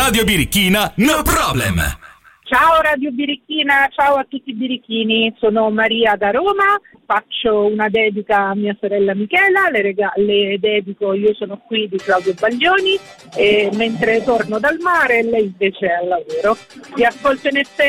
Radio Birichina, no problem! Ciao Radio Birichina, ciao a tutti i birichini, sono Maria da Roma, faccio una dedica a mia sorella Michela, le dedico Io sono qui di Claudio Baglioni, e mentre torno dal mare lei invece è al lavoro. Vi ascolto in